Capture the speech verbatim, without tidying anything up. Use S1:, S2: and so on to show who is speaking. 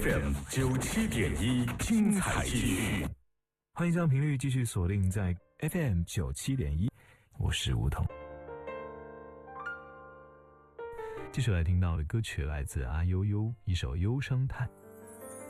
S1: F M 九七点一，精彩继续。
S2: 欢迎将频率继续锁定在 F M 九七点一，我是吴桐。继续来听到的歌曲来自阿悠悠，一首《忧伤叹》。